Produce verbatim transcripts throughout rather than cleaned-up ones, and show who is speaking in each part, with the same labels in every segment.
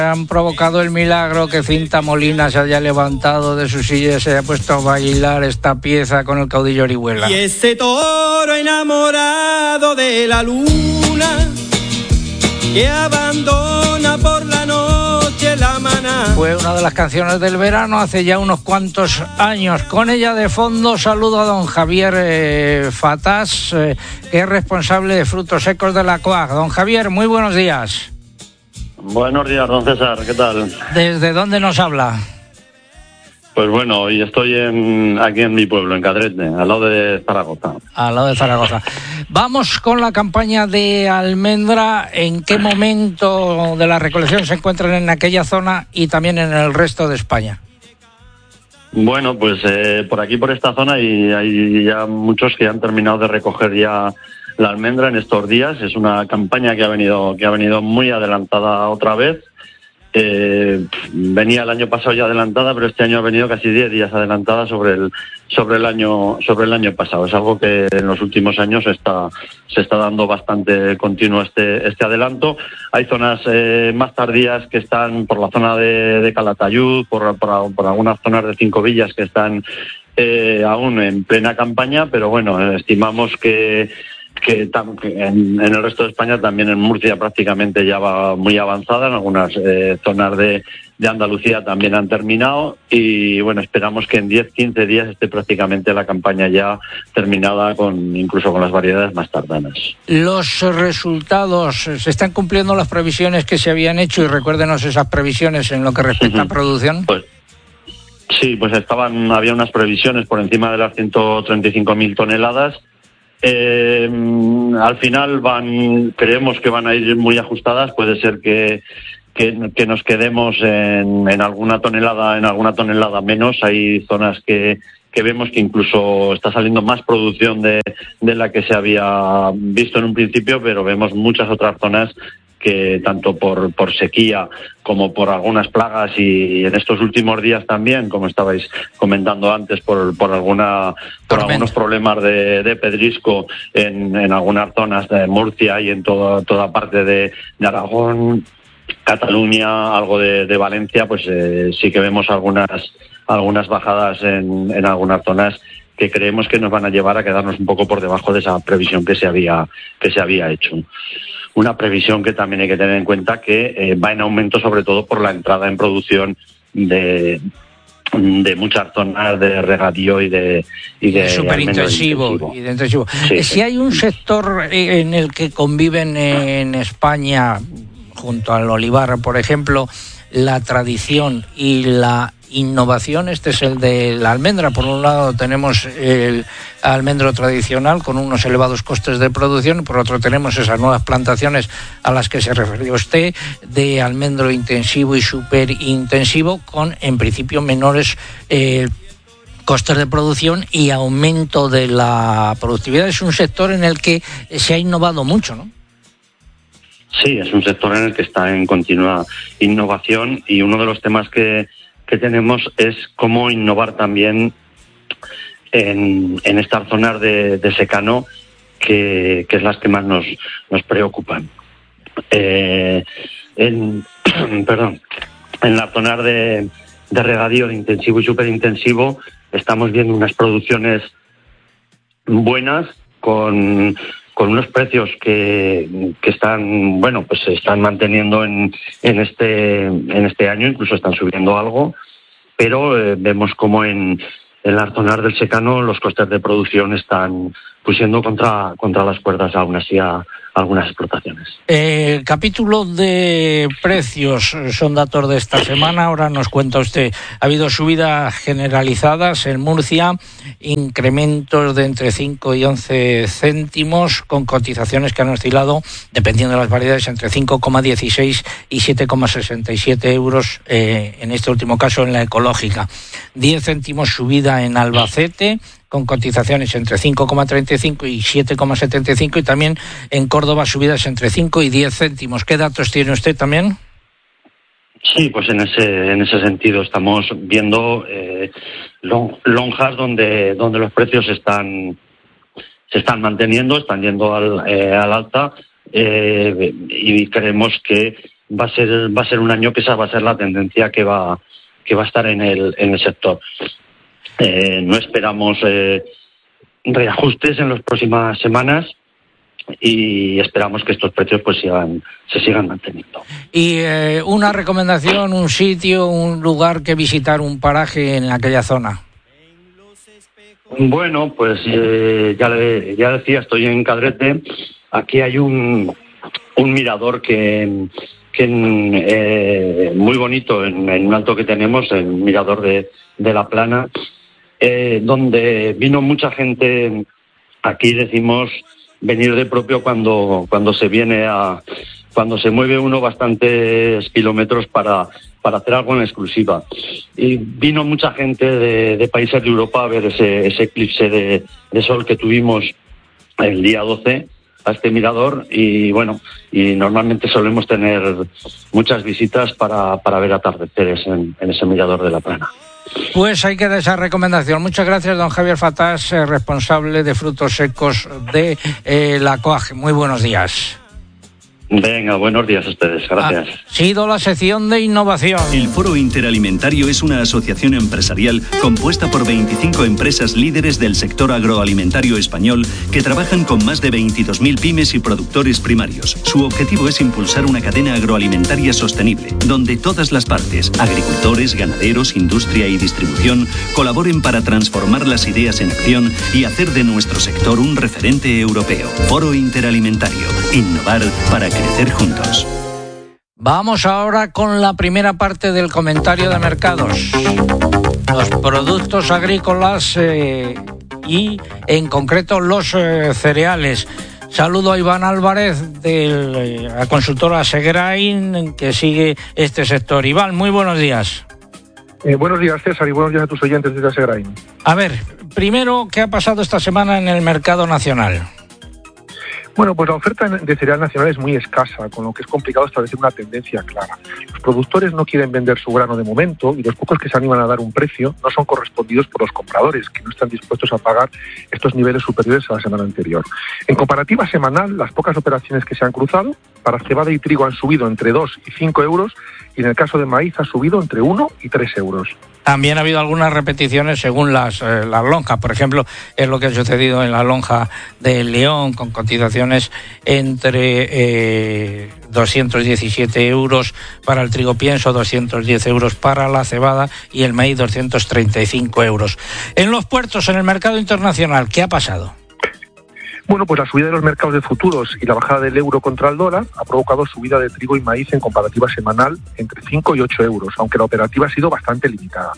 Speaker 1: Han provocado el milagro que Cinta Molina se haya levantado de su silla y se haya puesto a bailar esta pieza con el caudillo Orihuela.
Speaker 2: Y ese toro enamorado de la luna que abandona por la noche la maná.
Speaker 1: Fue una de las canciones del verano hace ya unos cuantos años. Con ella de fondo saludo a don Javier eh, Fatás, eh, que es responsable de frutos secos de la C O A G. Don Javier, muy buenos días.
Speaker 3: Buenos días, don César, ¿qué tal?
Speaker 1: ¿Desde dónde nos habla?
Speaker 3: Pues bueno, hoy estoy en, aquí en mi pueblo, en Cadrete, al lado de Zaragoza.
Speaker 1: Al lado de Zaragoza. Vamos con la campaña de almendra. ¿En qué momento de la recolección se encuentran en aquella zona y también en el resto de España?
Speaker 3: Bueno, pues eh, por aquí, por esta zona, y hay ya muchos que han terminado de recoger ya la almendra en estos días. Es una campaña que ha venido que ha venido muy adelantada otra vez. Eh, venía el año pasado ya adelantada, pero este año ha venido casi diez días adelantada sobre el sobre el año sobre el año pasado. Es algo que en los últimos años está se está dando bastante continuo este este adelanto. Hay zonas eh, más tardías que están por la zona de, de Calatayud, por, por por algunas zonas de Cinco Villas que están eh, aún en plena campaña, pero bueno, estimamos que que en, en el resto de España, también en Murcia prácticamente ya va muy avanzada, en algunas eh, zonas de, de Andalucía también han terminado y bueno, esperamos que en diez a quince días esté prácticamente la campaña ya terminada, con incluso con las variedades más tardanas.
Speaker 1: Los resultados, ¿se están cumpliendo las previsiones que se habían hecho? Y recuérdenos esas previsiones en lo que respecta uh-huh. a producción.
Speaker 3: Pues sí, pues estaban había unas previsiones por encima de las ciento treinta y cinco mil toneladas. Eh, al final van, creemos que van a ir muy ajustadas. Puede ser que, que, que nos quedemos en, en alguna tonelada, en alguna tonelada menos. Hay zonas que, que vemos que incluso está saliendo más producción de, de la que se había visto en un principio, pero vemos muchas otras zonas que tanto por, por sequía como por algunas plagas y en estos últimos días también, como estabais comentando antes, por, por alguna por Tormenta. algunos problemas de, de pedrisco en, en algunas zonas de Murcia y en toda, toda parte de, de Aragón, Cataluña, algo de, de Valencia, pues eh, sí que vemos algunas algunas bajadas en, en algunas zonas que creemos que nos van a llevar a quedarnos un poco por debajo de esa previsión que se había que se había hecho. Una previsión que también hay que tener en cuenta que eh, va en aumento, sobre todo por la entrada en producción de, de muchas zonas de regadío y de y de
Speaker 1: superintensivo y de intensivo. Sí, si sí. hay un sector en el que conviven en España, junto al olivar, por ejemplo, la tradición y la innovación, este es el de la almendra. Por un lado tenemos el almendro tradicional con unos elevados costes de producción y por otro tenemos esas nuevas plantaciones a las que se refirió usted, de almendro intensivo y superintensivo, con en principio menores eh, costes de producción y aumento de la productividad. Es un sector en el que se ha innovado mucho, ¿no?
Speaker 3: Sí, es un sector en el que está en continua innovación y uno de los temas que que tenemos es cómo innovar también en, en estas zonas de, de secano, que, que es las que más nos, nos preocupan. Eh, en, perdón, en las zonas de, de regadío de intensivo y superintensivo estamos viendo unas producciones buenas con, con unos precios que, que están, bueno, pues se están manteniendo en, en este en este año, incluso están subiendo algo, pero eh, vemos como en, en las zonas del secano los costes de producción están pusiendo contra contra las cuerdas aún así a algunas explotaciones.
Speaker 1: El eh, capítulo de precios son datos de esta semana. Ahora nos cuenta usted, ha habido subidas generalizadas en Murcia, incrementos de entre cinco y once céntimos, con cotizaciones que han oscilado, dependiendo de las variedades, entre cinco coma dieciséis y siete coma sesenta y siete euros, eh, en este último caso en la ecológica. diez céntimos subida en Albacete, con cotizaciones entre cinco coma treinta y cinco y siete coma setenta y cinco, y también en Córdoba subidas entre cinco y diez céntimos. ¿Qué datos tiene usted también?
Speaker 3: Sí, pues en ese en ese sentido estamos viendo eh, long, lonjas donde donde los precios están se están manteniendo, están yendo al, eh, al alta, eh, y creemos que va a ser va a ser un año que esa va a ser la tendencia que va que va a estar en el en el sector. Eh, no esperamos eh, reajustes en las próximas semanas y esperamos que estos precios pues sigan se sigan manteniendo.
Speaker 1: Y eh, una recomendación, un sitio, un lugar que visitar, un paraje en aquella zona.
Speaker 3: Bueno, pues eh, ya le, ya decía, estoy en Cadrete. Aquí hay un un mirador que que eh, muy bonito en, en un alto que tenemos, el mirador de de la Plana, eh, donde vino mucha gente. Aquí decimos venir de propio cuando cuando se viene a cuando se mueve uno bastantes kilómetros para para hacer algo en exclusiva. Y vino mucha gente de, de países de Europa a ver ese, ese eclipse de, de sol que tuvimos el día doce a este mirador, y bueno, y normalmente solemos tener muchas visitas para, para ver atardeceres en, en ese mirador de la Plana.
Speaker 1: Pues ahí queda esa recomendación. Muchas gracias, don Javier Fatás, eh, responsable de frutos secos de eh, la COAG. Muy buenos días.
Speaker 3: Venga, buenos días a ustedes, gracias.
Speaker 1: Ha sido la sección de innovación.
Speaker 4: El Foro Interalimentario es una asociación empresarial compuesta por veinticinco empresas líderes del sector agroalimentario español que trabajan con más de veintidós mil pymes y productores primarios. Su objetivo es impulsar una cadena agroalimentaria sostenible, donde todas las partes, agricultores, ganaderos, industria y distribución, colaboren para transformar las ideas en acción y hacer de nuestro sector un referente europeo. Foro Interalimentario. Innovar para crecer juntos.
Speaker 1: Vamos ahora con la primera parte del comentario de mercados. Los productos agrícolas eh, y en concreto los eh, cereales. Saludo a Iván Álvarez de la consultora Segrain, que sigue este sector. Iván, muy buenos días.
Speaker 5: Eh, buenos días, César, y buenos días a tus oyentes de Segrain.
Speaker 1: A ver, primero, ¿qué ha pasado esta semana en el mercado nacional?
Speaker 5: Bueno, pues la oferta de cereal nacional es muy escasa, con lo que es complicado establecer una tendencia clara. Los productores no quieren vender su grano de momento y los pocos que se animan a dar un precio no son correspondidos por los compradores, que no están dispuestos a pagar estos niveles superiores a la semana anterior. En comparativa semanal, las pocas operaciones que se han cruzado, para cebada y trigo han subido entre dos y cinco euros y en el caso de maíz ha subido entre uno y tres euros.
Speaker 1: También ha habido algunas repeticiones según las, eh, las lonjas. Por ejemplo, es lo que ha sucedido en la lonja de León, con cotizaciones entre eh, doscientos diecisiete euros para el trigo pienso, doscientos diez euros para la cebada y el maíz doscientos treinta y cinco euros. En los puertos, en el mercado internacional, ¿qué ha pasado?
Speaker 5: Bueno, pues la subida de los mercados de futuros y la bajada del euro contra el dólar ha provocado subida de trigo y maíz en comparativa semanal entre cinco y ocho euros, aunque la operativa ha sido bastante limitada.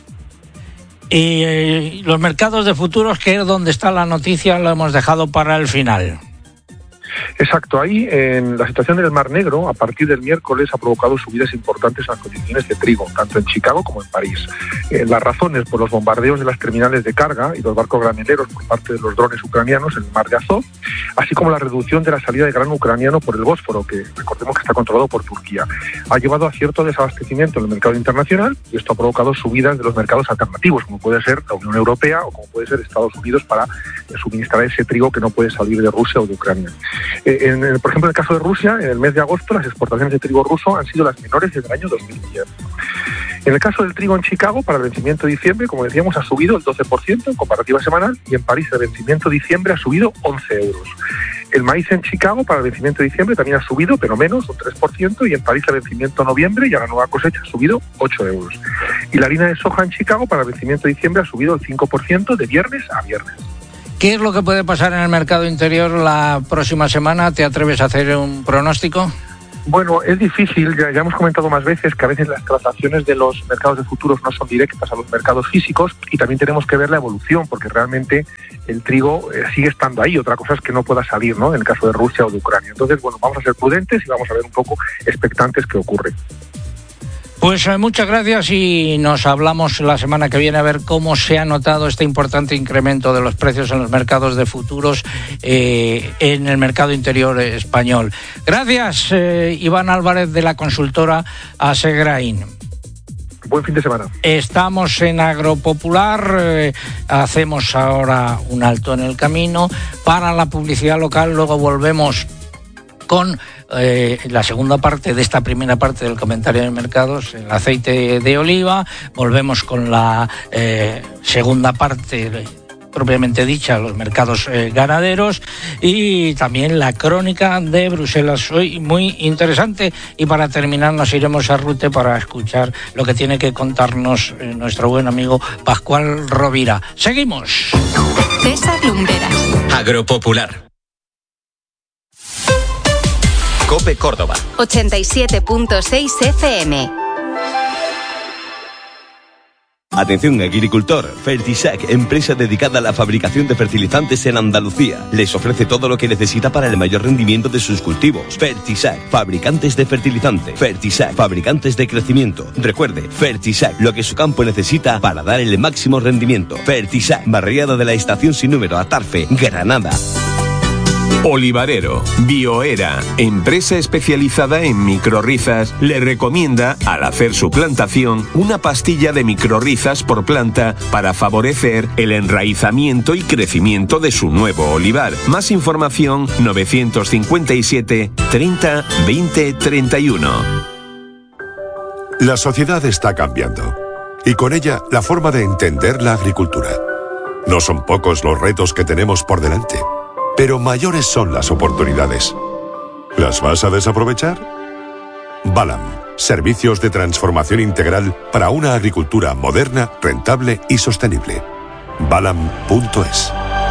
Speaker 1: Y eh, los mercados de futuros, que es donde está la noticia, lo hemos dejado para el final.
Speaker 5: Exacto, ahí en la situación del Mar Negro, a partir del miércoles ha provocado subidas importantes en las condiciones de trigo, tanto en Chicago como en París. Eh, las razones por los bombardeos de las terminales de carga y los barcos granileros por parte de los drones ucranianos en el Mar de Azov, así como la reducción de la salida de grano ucraniano por el Bósforo, que recordemos que está controlado por Turquía, ha llevado a cierto desabastecimiento en el mercado internacional y esto ha provocado subidas de los mercados alternativos, como puede ser la Unión Europea o como puede ser Estados Unidos, para eh, suministrar ese trigo que no puede salir de Rusia o de Ucrania. Eh, en, por ejemplo, en el caso de Rusia, en el mes de agosto las exportaciones de trigo ruso han sido las menores desde el año dos mil diez. En el caso del trigo en Chicago, para el vencimiento de diciembre, como decíamos, ha subido el doce por ciento en comparativa semanal, y en París el vencimiento de diciembre ha subido once euros. El maíz en Chicago para el vencimiento de diciembre también ha subido, pero menos, un tres por ciento, y en París el vencimiento de noviembre y a la nueva cosecha ha subido ocho euros. Y la harina de soja en Chicago para el vencimiento de diciembre ha subido el cinco por ciento de viernes a viernes.
Speaker 1: ¿Qué es lo que puede pasar en el mercado interior la próxima semana? ¿Te atreves a hacer un pronóstico?
Speaker 5: Bueno, es difícil, ya, ya hemos comentado más veces que a veces las transacciones de los mercados de futuros no son directas a los mercados físicos, y también tenemos que ver la evolución, porque realmente el trigo eh, sigue estando ahí. Otra cosa es que no pueda salir, ¿no?, en el caso de Rusia o de Ucrania. Entonces, bueno, vamos a ser prudentes y vamos a ver un poco expectantes qué ocurre.
Speaker 1: Pues eh, muchas gracias, y nos hablamos la semana que viene a ver cómo se ha notado este importante incremento de los precios en los mercados de futuros eh, en el mercado interior español. Gracias, eh, Iván Álvarez, de la consultora Segrain.
Speaker 5: Buen fin de semana.
Speaker 1: Estamos en Agropopular, eh, hacemos ahora un alto en el camino para la publicidad local, luego volvemos con eh, la segunda parte de esta primera parte del comentario de mercados, el aceite de oliva. Volvemos con la eh, segunda parte de, propiamente dicha, los mercados eh, ganaderos, y también la crónica de Bruselas hoy, muy interesante. Y para terminar nos iremos a Rute para escuchar lo que tiene que contarnos eh, nuestro buen amigo Pascual Rovira. Seguimos.
Speaker 6: César Lumbreras.
Speaker 7: Agropopular. COPE Córdoba.
Speaker 6: ochenta y siete punto seis F M.
Speaker 8: Atención agricultor, Fertisac, empresa dedicada a la fabricación de fertilizantes en Andalucía. Les ofrece todo lo que necesita para el mayor rendimiento de sus cultivos. Fertisac, fabricantes de fertilizante. Fertisac, fabricantes de crecimiento. Recuerde, Fertisac, lo que su campo necesita para dar el máximo rendimiento. Fertisac, barriada de la estación sin número, Atarfe, Granada.
Speaker 9: Olivarero, Bioera, empresa especializada en microrrizas, le recomienda, al hacer su plantación, una pastilla de microrrizas por planta para favorecer el enraizamiento y crecimiento de su nuevo olivar. Más información, novecientos cincuenta y siete, treinta, veinte, treinta y uno.
Speaker 10: La sociedad está cambiando, y con ella la forma de entender la agricultura. No son pocos los retos que tenemos por delante, pero mayores son las oportunidades. ¿Las vas a desaprovechar? Balam, servicios de transformación integral para una agricultura moderna, rentable y sostenible. balam punto es.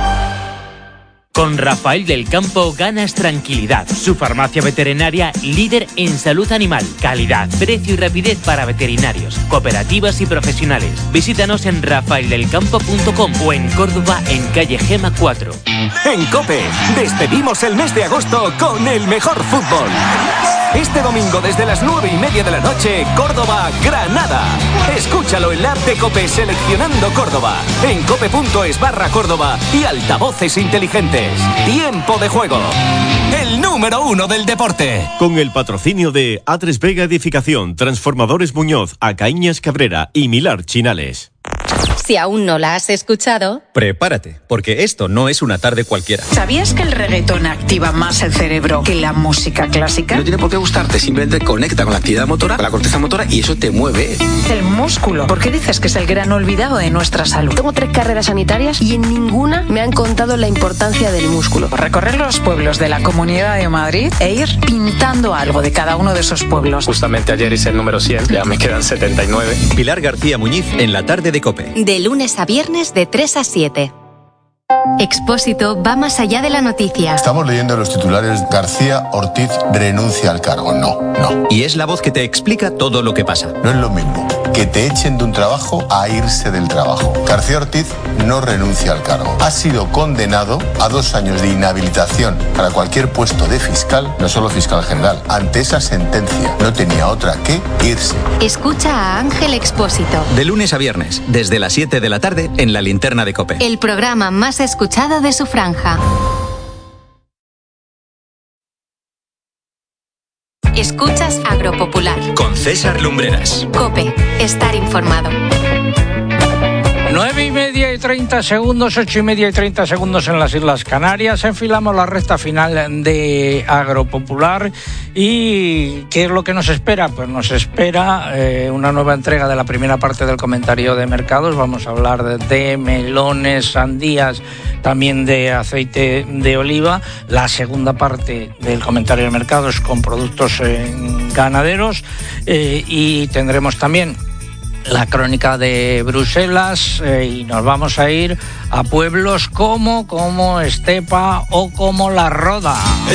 Speaker 11: Con Rafael del Campo ganas tranquilidad. Su farmacia veterinaria líder en salud animal, calidad, precio y rapidez para veterinarios, cooperativas y profesionales. Visítanos en rafael del campo punto com o en Córdoba en calle Gema cuatro.
Speaker 12: En COPE, despedimos el mes de agosto con el mejor fútbol. Este domingo desde las nueve y media de la noche, Córdoba-Granada. Escúchalo en la app de COPE seleccionando Córdoba, en cope punto es barra Córdoba y altavoces inteligentes. Tiempo de juego. El número uno del deporte.
Speaker 13: Con el patrocinio de A tres Vega Edificación, Transformadores Muñoz, Acaíñas Cabrera y Milar Chinales.
Speaker 6: Si aún no la has escuchado,
Speaker 7: prepárate, porque esto no es una tarde cualquiera.
Speaker 14: ¿Sabías que el reggaetón activa más el cerebro que la música clásica?
Speaker 15: No tiene por qué gustarte, simplemente conecta con la actividad motora, con la corteza motora, y eso te mueve.
Speaker 14: El músculo. ¿Por qué dices que es el gran olvidado de nuestra salud?
Speaker 16: Tengo tres carreras sanitarias y en ninguna me han contado la importancia del músculo.
Speaker 14: Recorrer los pueblos de la Comunidad de Madrid e ir pintando algo de cada uno de esos pueblos.
Speaker 17: Justamente ayer hice el número cien, ya me quedan setenta y nueve.
Speaker 7: Pilar García Muñiz en la tarde de COPE.
Speaker 6: De lunes a viernes de tres a siete. Expósito va más allá de la noticia.
Speaker 18: Estamos leyendo los titulares: García Ortiz renuncia al cargo. No, no.
Speaker 7: Y es la voz que te explica todo lo que pasa.
Speaker 18: No es lo mismo que te echen de un trabajo a irse del trabajo. García Ortiz no renuncia al cargo. Ha sido condenado a dos años de inhabilitación para cualquier puesto de fiscal, no solo fiscal general. Ante esa sentencia no tenía otra que irse.
Speaker 6: Escucha a Ángel Expósito.
Speaker 7: De lunes a viernes, desde las siete de la tarde, en la linterna de COPE.
Speaker 6: El programa más escuchado de su franja. Escuchas Agropopular.
Speaker 7: Con César Lumbreras.
Speaker 6: COPE. Estar informado.
Speaker 1: Nueve y media y treinta segundos, ocho y media y treinta segundos en las Islas Canarias. Enfilamos la recta final de Agropopular. ¿Y qué es lo que nos espera? Pues nos espera eh, una nueva entrega de la primera parte del comentario de mercados. Vamos a hablar de, de melones, sandías, también de aceite de oliva. La segunda parte del comentario de mercados con productos eh, ganaderos. Eh, y tendremos también la crónica de Bruselas eh, y nos vamos a ir a pueblos como, como Estepa o como La Roda.